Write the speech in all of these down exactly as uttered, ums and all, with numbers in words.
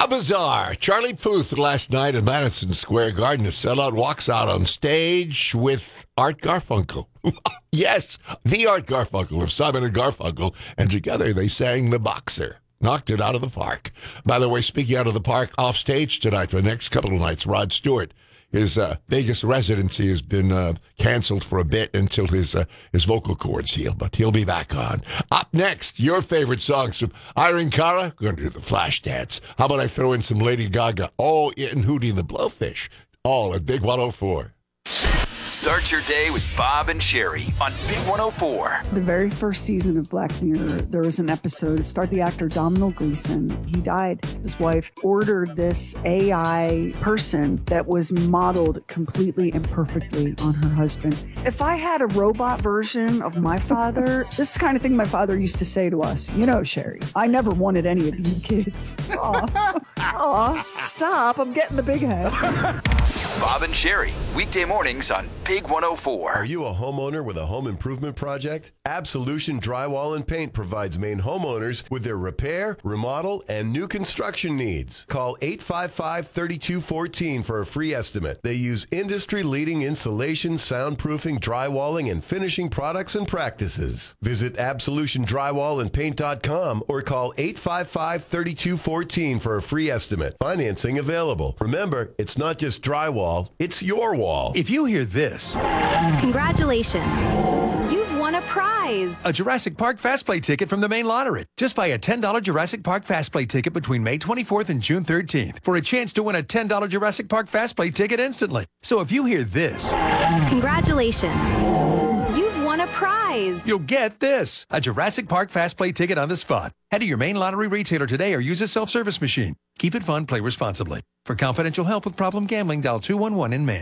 How bizarre. Charlie Puth last night at Madison Square Garden, a sellout, walks out on stage with Art Garfunkel. Yes, the Art Garfunkel of Simon and Garfunkel. And together they sang The Boxer. Knocked it out of the park. By the way, speaking out of the park, off stage tonight for the next couple of nights, Rod Stewart. His uh, Vegas residency has been uh, canceled for a bit until his uh, his vocal cords heal, but he'll be back on. Up next, your favorite songs from Irene Cara. We're going to do the flash dance. How about I throw in some Lady Gaga? Oh, and Hootie and the Blowfish. All at Big one oh four. Start your day with Bob and Sherry on Big one oh four. The very first season of Black Mirror, there was an episode. It starred the actor Domhnall Gleeson. He died. His wife ordered this A I person that was modeled completely and perfectly on her husband. If I had a robot version of my father, this is the kind of thing my father used to say to us. You know, Sherry, I never wanted any of you kids. Aw, aw, stop. I'm getting the big head. Bob and Sherry, weekday mornings on Big one oh four. Are you a homeowner with a home improvement project? Absolution Drywall and Paint provides Maine homeowners with their repair, remodel, and new construction needs. Call eight five five, three two one four for a free estimate. They use industry-leading insulation, soundproofing, drywalling, and finishing products and practices. Visit absolution drywall and paint dot com or call eight five five, three two one four for a free estimate. Financing available. Remember, it's not just drywall, it's your wall. If you hear this, congratulations. You've won a prize. A Jurassic Park Fast Play ticket from the Maine Lottery. Just buy a ten dollars Jurassic Park Fast Play ticket between May twenty-fourth and June thirteenth for a chance to win a ten dollars Jurassic Park Fast Play ticket instantly. So if you hear this, congratulations. You've won a prize. You'll get this, a Jurassic Park Fast Play ticket on the spot. Head to your Maine Lottery retailer today or use a self-service machine. Keep it fun, play responsibly. For confidential help with problem gambling, dial two one one in Maine.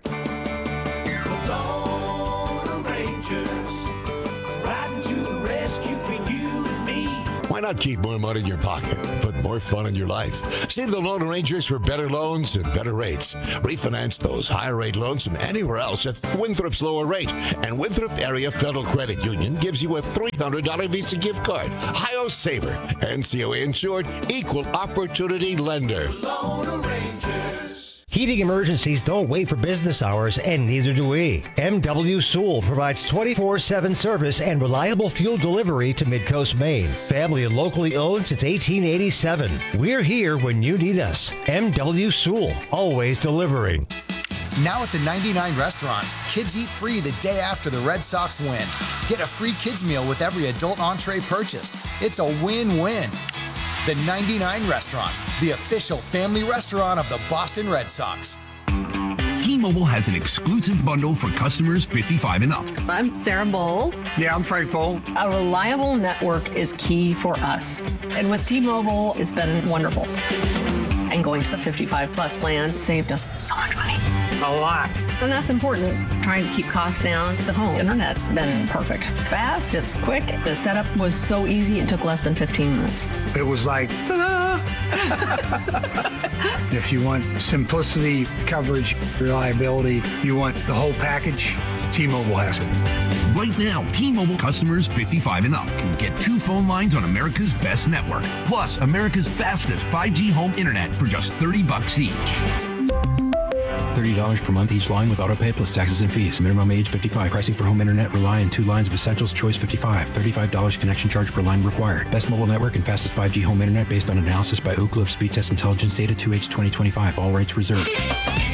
Why not keep more money in your pocket and put more fun in your life? See the Lone Rangers for better loans and better rates. Refinance those higher rate loans from anywhere else at Winthrop's lower rate. And Winthrop Area Federal Credit Union gives you a three hundred dollars Visa gift card. Hi-Yo Saver. N C O A insured, equal opportunity lender. Lone Rangers. Heating emergencies don't wait for business hours, and neither do we. M W Sewell provides twenty-four seven service and reliable fuel delivery to Midcoast Maine. Family and locally owned since eighteen eighty-seven. We're here when you need us. M W Sewell, always delivering. Now at the ninety-nine Restaurant, kids eat free the day after the Red Sox win. Get a free kids meal with every adult entree purchased. It's a win-win. The ninety-nine Restaurant, the official family restaurant of the Boston Red Sox. T-Mobile has an exclusive bundle for customers fifty-five and up. I'm Sarah Bowl. Yeah, I'm Frank Bowl. A reliable network is key for us. And with T-Mobile, it's been wonderful. And going to the fifty-five plus plan saved us so much money. A lot. And that's important. Trying to keep costs down. The home internet's been perfect. It's fast, it's quick. The setup was so easy, it took less than fifteen minutes. It was like, ta-da! If you want simplicity, coverage, reliability, you want the whole package, T-Mobile has it. Right now, T-Mobile customers fifty-five and up can get two phone lines on America's best network, plus America's fastest five G home internet for just thirty bucks each. thirty dollars per month each line with autopay plus taxes and fees. Minimum age fifty-five. Pricing for home internet rely on two lines of Essentials Choice fifty-five. thirty-five dollars connection charge per line required. Best mobile network and fastest five G home internet based on analysis by Ookla of Speed Test Intelligence Data two H twenty twenty-five. All rights reserved.